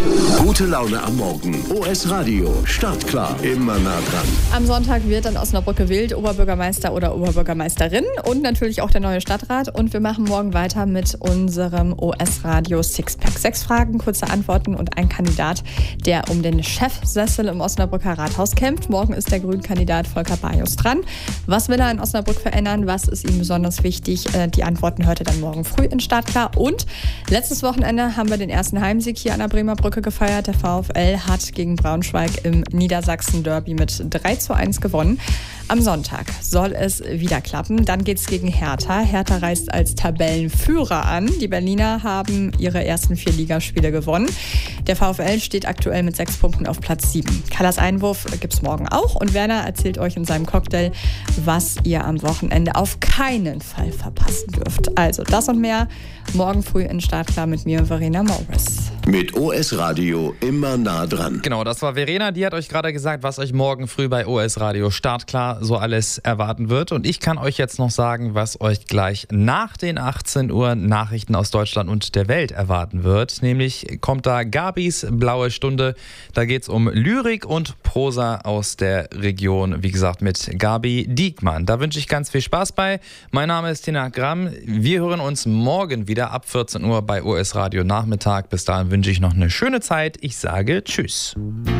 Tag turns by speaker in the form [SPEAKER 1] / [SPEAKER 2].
[SPEAKER 1] Gute Laune am Morgen. OS Radio. Startklar. Immer nah dran.
[SPEAKER 2] Am Sonntag wird in Osnabrück gewählt, Oberbürgermeister oder Oberbürgermeisterin und natürlich auch der neue Stadtrat. Und wir machen morgen weiter mit unserem OS Radio Sixpack. 6 Fragen, kurze Antworten und ein Kandidat, der um den Chefsessel im Osnabrücker Rathaus kämpft. Morgen ist der Grünen-Kandidat Volker Bajus dran. Was will er in Osnabrück verändern? Was ist ihm besonders wichtig? Die Antworten hört ihr dann morgen früh in Startklar. Und letztes Wochenende haben wir den ersten Heimsieg hier an der Bremer Brücke gefeiert. Der VfL hat gegen Braunschweig im Niedersachsen-Derby mit 3:1 gewonnen. Am Sonntag soll es wieder klappen. Dann geht es gegen Hertha. Hertha reist als Tabellenführer an. Die Berliner haben ihre ersten 4 Ligaspiele gewonnen. Der VfL steht aktuell mit 6 Punkten auf Platz 7. Kallas Einwurf gibt es morgen auch. Und Werner erzählt euch in seinem Cocktail, was ihr am Wochenende auf keinen Fall verpassen dürft. Also das und mehr morgen früh in Startklar mit mir, Verena Morris.
[SPEAKER 1] Mit OS Radio immer nah dran.
[SPEAKER 3] Genau, das war Verena, die hat euch gerade gesagt, was euch morgen früh bei OS Radio Startklar so alles erwarten wird. Und ich kann euch jetzt noch sagen, was euch gleich nach den 18 Uhr Nachrichten aus Deutschland und der Welt erwarten wird. Nämlich kommt da Gabis Blaue Stunde. Da geht es um Lyrik und Prosa aus der Region, wie gesagt, mit Gabi Diekmann. Da wünsche ich ganz viel Spaß bei. Mein Name ist Tina Gramm. Wir hören uns morgen wieder ab 14 Uhr bei OS Radio Nachmittag. Bis dahin wünsche ich noch eine schöne Zeit. Ich sage Tschüss.